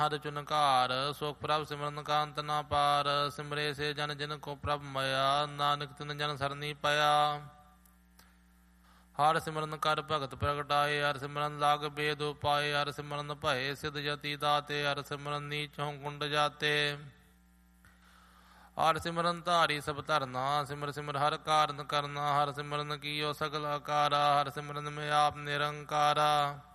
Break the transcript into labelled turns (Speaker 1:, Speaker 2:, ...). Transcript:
Speaker 1: ਹਰ ਚੁਨਕਾਰ ਸੁਖ ਪ੍ਰਭ ਸਿਮਰਨ ਕਾਂਤ ਨਾ ਪਾਰ। ਸਿਮਰੇ ਸੇ ਜਨ ਜਿਨ ਕੋ ਪ੍ਰਭ ਮਇਆ, ਨਾਨਕ ਤਿਨ ਜਨ ਸਰਨੀ ਪਾਇਆ। ਹਰ ਸਿਮਰਨ ਕਰ ਭਗਤ ਪ੍ਰਗਟਾਏ, ਹਰ ਸਿਮਰਨ ਲਾਗ ਬੇਦ ਉਪਾਏ। ਹਰ ਸਿਮਰਨ ਭਏ ਸਿਧ ਜਤੀ ਦਾਤੇ, ਹਰ ਸਿਮਰਨ ਨੀਚੋਂ ਕੁੰਡ ਜਾਤੇ। ਹਰ ਸਿਮਰਨ ਧਾਰੀ ਸਭ ਧਰਨਾ, ਸਿਮਰ ਸਿਮਰ ਹਰ ਕਾਰਨ ਕਰਨਾ। ਹਰ ਸਿਮਰਨ ਕੀਓ ਸਗਲ ਆਕਾਰਾ, ਹਰ ਸਿਮਰਨ ਮੈਂ ਆਪ ਨਿਰੰਕਾਰਾ।